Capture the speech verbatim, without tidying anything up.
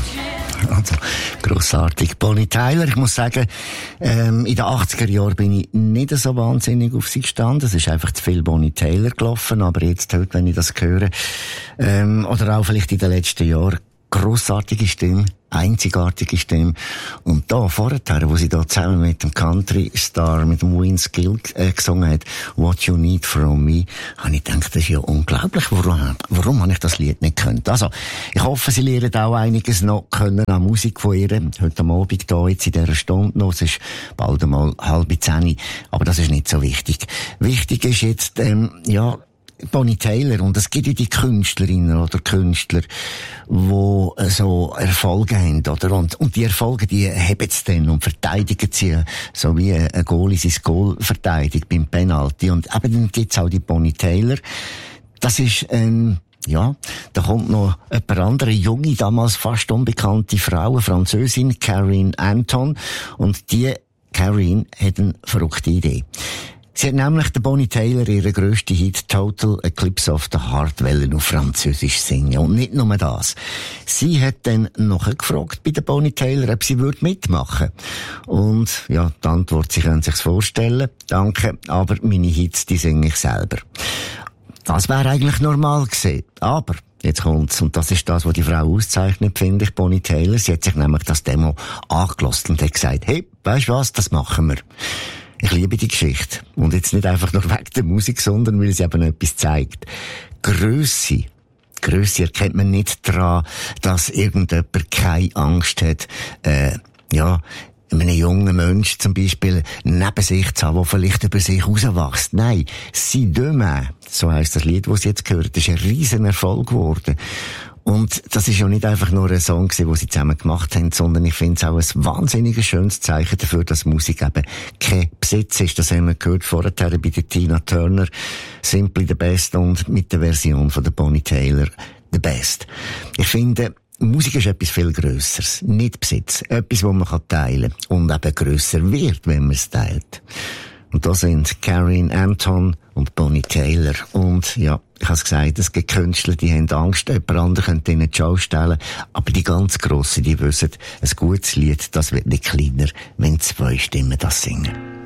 Also, grossartig. Bonnie Tyler, ich muss sagen, ähm, in den achtziger Jahren bin ich nicht so wahnsinnig auf sie gestanden. Es ist einfach zu viel Bonnie Tyler gelaufen, aber jetzt, heute, wenn ich das höre, ähm, oder auch vielleicht in den letzten Jahren, grossartige Stimme, einzigartige Stimme. Und da, vorher, wo sie da zusammen mit dem Country-Star, mit dem Vince Gill äh, gesungen hat, What You Need From Me, habe ich gedacht, das ist ja unglaublich. Warum, warum habe ich das Lied nicht gekannt? Also, ich hoffe, Sie lernen auch einiges noch können an Musik von ihr. Heute am Abend da, jetzt in dieser Stunde noch. Es ist bald einmal halb zehn. Aber das ist nicht so wichtig. Wichtig ist jetzt, ähm, ja, Bonnie Tyler, und es gibt ja die Künstlerinnen oder Künstler, die so Erfolge haben, oder? Und, und die Erfolge, die haben sie dann und verteidigen sie, so wie ein Goalie sein Goal verteidigt beim Penalty. Und eben dann gibt's auch die Bonnie Tyler. Das ist, ähm, ja, da kommt noch eine andere junge, damals fast unbekannte Frau, eine Französin, Karine Anton. Und die Karine hat eine verrückte Idee. Sie hat nämlich der Bonnie Tyler ihren grössten Hit Total Eclipse of the Heart wollen auf Französisch singen. Und nicht nur das. Sie hat dann noch gefragt bei der Bonnie Tyler, ob sie würde mitmachen. Und, ja, die Antwort, Sie können sich's vorstellen. Danke, aber meine Hits, die singe ich selber. Das wäre eigentlich normal gewesen. Aber, jetzt kommt's. Und das ist das, was die Frau auszeichnet, finde ich, Bonnie Tyler. Sie hat sich nämlich das Demo angelassen und hat gesagt, hey, weisst was, das machen wir. Ich liebe die Geschichte. Und jetzt nicht einfach nur wegen der Musik, sondern weil sie eben etwas zeigt. Grösse. Grösse erkennt man nicht daran, dass irgendjemand keine Angst hat, äh, ja, einem jungen Mensch zum Beispiel neben sich zu haben, der vielleicht über sich rauswächst. Nein, «Si demain», so heisst das Lied, das Sie jetzt gehört, ist ein riesen Erfolg geworden. Und das ist ja nicht einfach nur ein Song gewesen, den sie zusammen gemacht haben, sondern ich finde es auch ein wahnsinnig schönes Zeichen dafür, dass Musik eben kein Besitz ist. Das haben wir gehört vorher bei der Tina Turner, «Simply the Best», und mit der Version von der Bonnie Tyler, «The Best». Ich finde, Musik ist etwas viel Grösseres, nicht Besitz. Etwas, das man teilen kann und eben grösser wird, wenn man es teilt. Und da sind Karine Anton und Bonnie Tyler. Und ja, ich habe es gesagt, es gibt Künstler, die haben Angst, jemand anderes könnte ihnen die Show stellen. Aber die ganz Grossen, die wissen, ein gutes Lied, das wird nicht kleiner, wenn zwei Stimmen das singen.